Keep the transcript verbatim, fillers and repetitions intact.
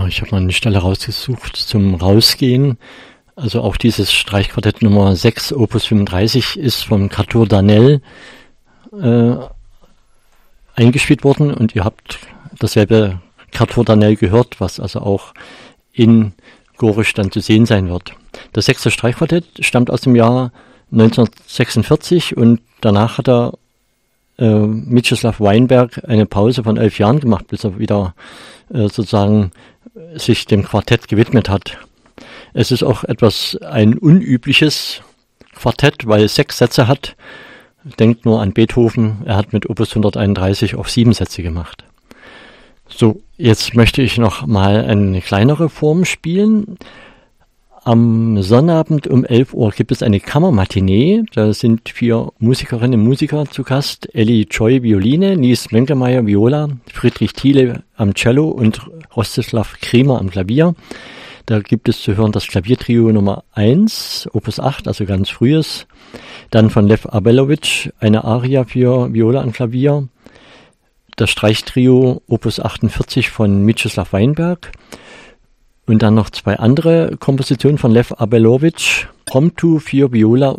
Ja, ich habe mal eine Stelle rausgesucht zum Rausgehen. Also auch dieses Streichquartett Nummer sechs, Opus fünfunddreißig, ist vom Quartier Darnell äh, eingespielt worden und ihr habt dasselbe Quartier Darnell gehört, was also auch in Gorisch dann zu sehen sein wird. Das sechste Streichquartett stammt aus dem Jahr neunzehnhundertsechsundvierzig und danach hat er äh, Mieczysław Weinberg eine Pause von elf Jahren gemacht, bis er wieder äh, sozusagen sich dem Quartett gewidmet hat. Es ist auch etwas ein unübliches Quartett, weil es sechs Sätze hat. Denkt nur an Beethoven, er hat mit Opus hunderteinunddreißig auch sieben Sätze gemacht. So, jetzt möchte ich noch mal eine kleinere Form spielen. Am Sonnabend um elf Uhr gibt es eine Kammermatinee. Da sind vier Musikerinnen und Musiker zu Gast. Elli Choi Violine, Nies Menkemeyer Viola, Friedrich Thiele am Cello und Rostislav Kremer am Klavier. Da gibt es zu hören das Klaviertrio Nummer eins, Opus acht, also ganz frühes. Dann von Lev Abelowitsch eine Aria für Viola und Klavier. Das Streichtrio Opus achtundvierzig von Mieczysław Weinberg. Und dann noch zwei andere Kompositionen von Lev Abelowitsch, Promptu für Viola